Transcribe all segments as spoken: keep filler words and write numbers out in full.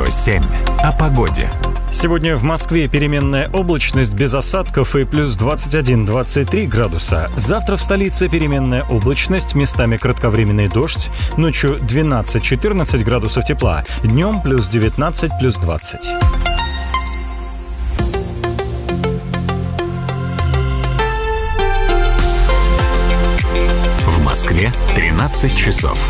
Радио семь. О погоде. Сегодня в Москве переменная облачность без осадков и плюс двадцать один - двадцать три градуса. Завтра в столице переменная облачность, местами кратковременный дождь. Ночью двенадцать - четырнадцать градусов тепла. Днем плюс девятнадцать - плюс двадцать. В Москве тринадцать часов.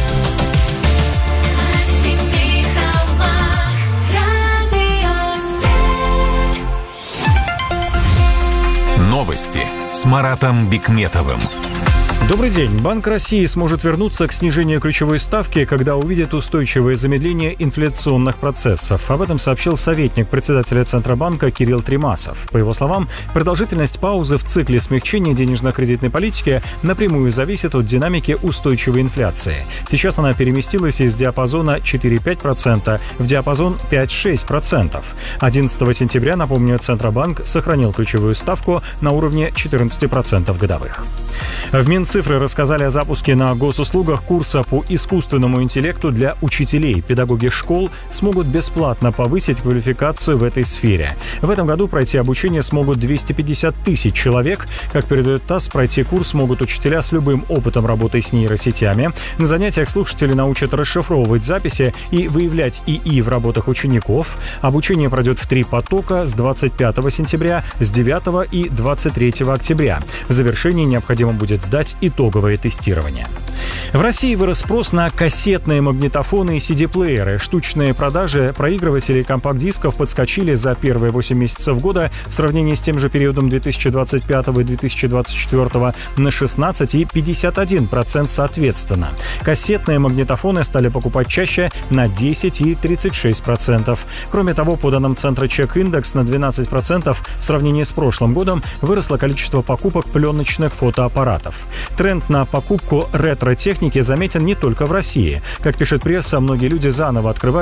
Новости с Маратом Бикметовым. Добрый день. Банк России сможет вернуться к снижению ключевой ставки, когда увидит устойчивое замедление инфляционных процессов. Об этом сообщил советник председателя Центробанка Кирилл Тремасов. По его словам, продолжительность паузы в цикле смягчения денежно-кредитной политики напрямую зависит от динамики устойчивой инфляции. Сейчас она переместилась из диапазона четыре - пять процентов в диапазон пять - шесть процентов. одиннадцатого сентября, напомню, Центробанк сохранил ключевую ставку на уровне четырнадцать процентов годовых. В Минцифры рассказали о запуске на госуслугах курса по искусственному интеллекту для учителей. Педагоги школ смогут бесплатно повысить квалификацию в этой сфере. В этом году пройти обучение смогут двести пятьдесят тысяч человек. Как передает ТАСС, пройти курс могут учителя с любым опытом работы с нейросетями. На занятиях слушатели научат расшифровывать записи и выявлять ИИ в работах учеников. Обучение пройдет в три потока с двадцать пятого сентября, с девятого и двадцать третьего октября. В завершении необходимо будет сдать итоговое тестирование. В России вырос спрос на кассетные магнитофоны и си ди-плееры. Штучные продажи проигрывателей и компакт-дисков подскочили за первые восемь месяцев года в сравнении с тем же периодом две тысячи двадцать пятого и две тысячи двадцать четвёртого на шестнадцать и пятьдесят один процент соответственно. Кассетные магнитофоны стали покупать чаще на десять и тридцать шесть процентов. Кроме того, по данным центра Чек-Индекс, на двенадцать процентов в сравнении с прошлым годом выросло количество покупок пленочных фотоаппаратов. Тренд на покупку ретро-техники заметен не только в России. Как пишет пресса, многие люди заново открывают